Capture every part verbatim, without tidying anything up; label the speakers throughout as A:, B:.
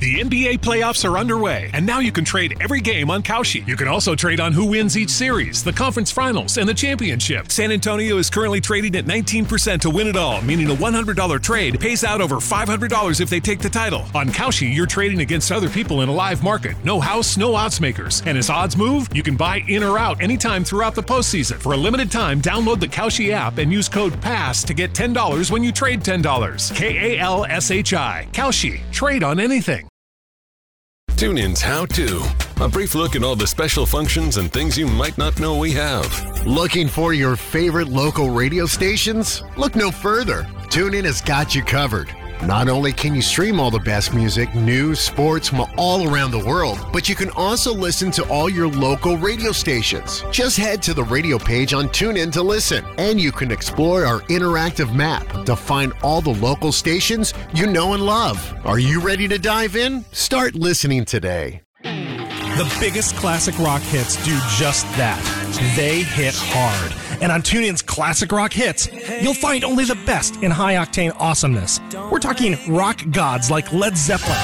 A: The N B A playoffs are underway, and now you can trade every game on Kalshi. You can also trade on who wins each series, the conference finals, and the championship. San Antonio is currently trading at nineteen percent to win it all, meaning a one hundred dollars trade pays out over five hundred dollars if they take the title. On Kalshi, you're trading against other people in a live market. No house, no odds makers. And as odds move, you can buy in or out anytime throughout the postseason. For a limited time, download the Kalshi app and use code PASS to get ten dollars when you trade ten dollars. K A L S H I. Kalshi. Trade on anything.
B: TuneIn's How To. A brief look at all the special functions and things you might not know we have.
C: Looking for your favorite local radio stations? Look no further. TuneIn has got you covered. Not only can you stream all the best music, news, sports from all around the world, but you can also listen to all your local radio stations. Just head to the radio page on TuneIn to listen, and you can explore our interactive map to find all the local stations you know and love. Are you ready to dive in? Start listening today.
D: The biggest classic rock hits do just that. They hit hard. And on TuneIn's Classic Rock Hits, you'll find only the best in high-octane awesomeness. We're talking rock gods like Led Zeppelin,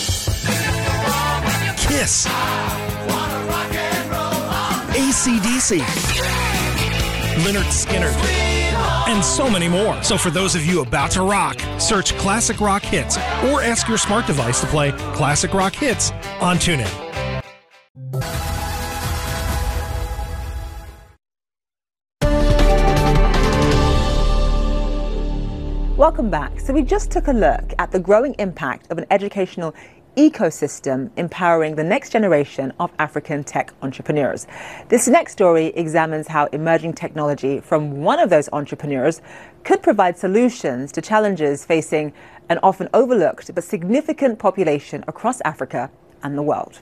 D: Kiss, A C D C, Lynyrd Skynyrd, and so many more. So for those of you about to rock, search Classic Rock Hits or ask your smart device to play Classic Rock Hits on TuneIn.
E: Welcome back. So we just took a look at the growing impact of an educational ecosystem empowering the next generation of African tech entrepreneurs. This next story examines how emerging technology from one of those entrepreneurs could provide solutions to challenges facing an often overlooked but significant population across Africa and the world.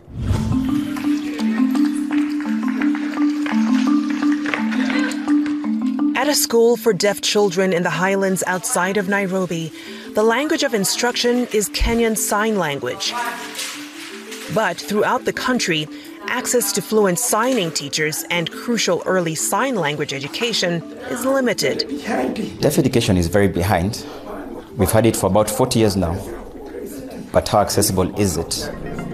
F: At a school for deaf children in the highlands outside of Nairobi, the language of instruction is Kenyan Sign Language. But throughout the country, access to fluent signing teachers and crucial early sign language education is limited.
G: Deaf education is very behind. We've had it for about forty years now. But how accessible is it?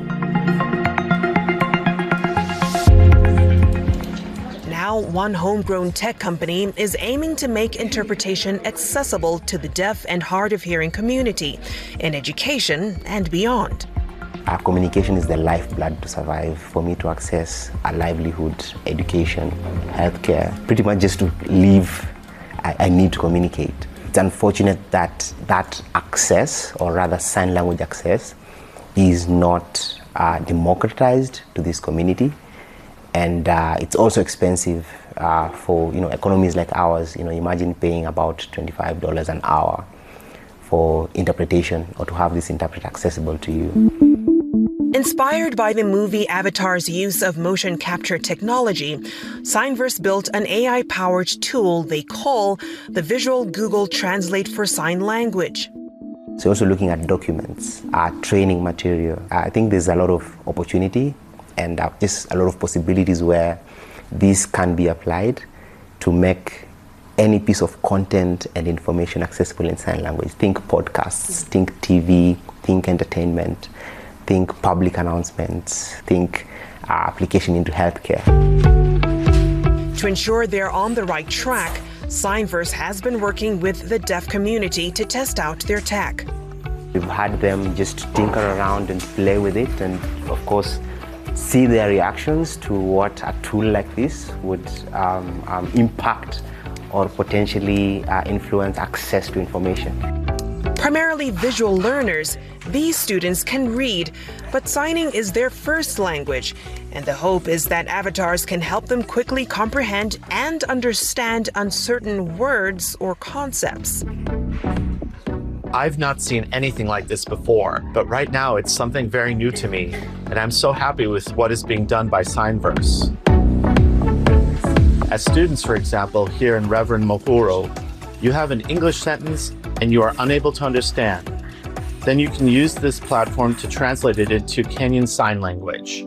F: Now, one homegrown tech company is aiming to make interpretation accessible to the deaf and hard of hearing community in education and beyond.
H: Our communication is the lifeblood to survive. For me to access a livelihood, education, healthcare, pretty much just to live, I, I need to communicate. It's unfortunate that that access, or rather sign language access, is not uh, democratized to this community. And uh, it's also expensive uh, for you know economies like ours. You know, imagine paying about twenty-five dollars an hour for interpretation, or to have this interpreter accessible to you.
F: Inspired by the movie Avatar's use of motion capture technology, Signverse built an A I-powered tool they call the Visual Google Translate for Sign Language.
H: So also looking at documents, uh, training material. I think there's a lot of opportunity and uh, just a lot of possibilities where this can be applied to make any piece of content and information accessible in sign language. Think podcasts, think T V, think entertainment, think public announcements, think uh, application into healthcare.
F: To ensure they're on the right track, Signverse has been working with the deaf community to test out their tech.
H: We've had them just tinker around and play with it, and of course, see their reactions to what a tool like this would um, um, impact or potentially uh, influence access to information.
F: Primarily visual learners, these students can read, but signing is their first language, and the hope is that avatars can help them quickly comprehend and understand uncertain words or concepts.
I: I've not seen anything like this before, but right now it's something very new to me, and I'm so happy with what is being done by Signverse. As students, for example, here in Reverend Mohuro, you have an English sentence and you are unable to understand. Then you can use this platform to translate it into Kenyan Sign Language.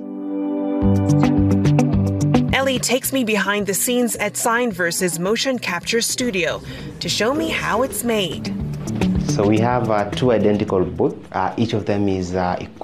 F: Ellie takes me behind the scenes at Signverse's motion capture studio to show me how it's made.
H: So we have uh, two identical booths. Uh, each of them is uh,